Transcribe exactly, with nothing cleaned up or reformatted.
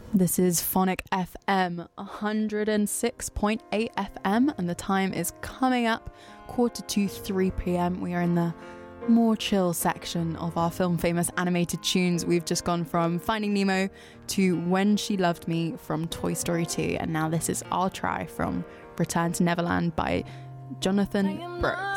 This is Phonic F M, one hundred six point eight F M, and the time is coming up quarter to three p.m. We are in the more chill section of our Film Famous animated tunes. We've just gone from Finding Nemo to When She Loved Me from Toy Story two, and now this is I'll Try from Return to Neverland by Jonathan Brooks.